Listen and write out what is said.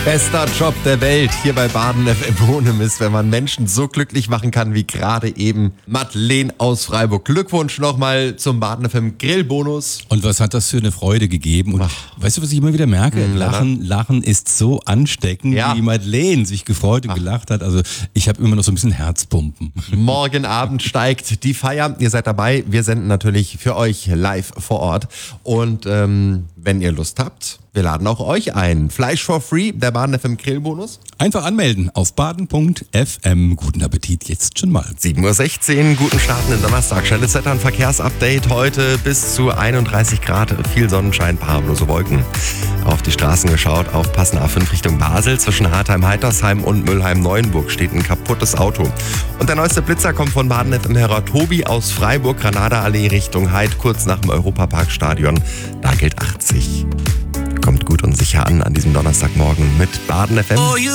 Bester Job der Welt hier bei Baden FM ohne Mist, wenn man Menschen so glücklich machen kann wie gerade eben Madeleine aus Freiburg. Glückwunsch nochmal zum Baden FM Grillbonus. Und was hat das für eine Freude gegeben? Und weißt du, was ich immer wieder merke? Lachen ist so ansteckend, Ja. wie Madeleine sich gefreut und gelacht hat. Also ich habe immer noch so ein bisschen Herzpumpen. Morgen Abend steigt die Feier. Ihr seid dabei. Wir senden natürlich für euch live vor Ort. Und wenn ihr Lust habt, wir laden auch euch ein. Fleisch for free, der Baden FM Grillbonus. Einfach anmelden auf baden.fm. Guten Appetit jetzt schon mal. 7.16 Uhr, guten Start in den Donnerstag. Schnelles Wetter- und Verkehrsupdate heute bis zu 31 Grad, viel Sonnenschein, paar harmlose Wolken. Auf die Straßen geschaut, aufpassen, A5 Richtung Basel. Zwischen Hartheim-Heitersheim und Mülheim-Neuenburg steht ein kaputtes Auto. Und der neueste Blitzer kommt von Baden FM-Hörer Tobi aus Freiburg, Granada-Allee Richtung Heid, kurz nach dem Europaparkstadion. Da gilt 80. Kommt gut und sicher an diesem Donnerstagmorgen mit Baden FM.